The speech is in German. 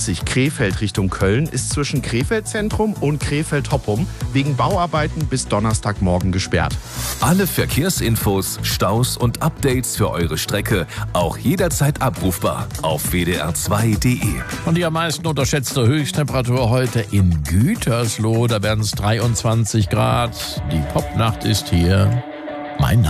A20 Krefeld Richtung Köln ist zwischen Krefeld Zentrum und Krefeld Hoppum wegen Bauarbeiten bis Donnerstagmorgen gesperrt. Alle Verkehrsinfos, Staus und Updates für eure Strecke auch jederzeit abrufbar auf wdr2.de. Und die am meisten unterschätzte Höchsttemperatur heute in Gütersloh, da werden es 23 Grad. Die Popnacht ist hier. Mein Name.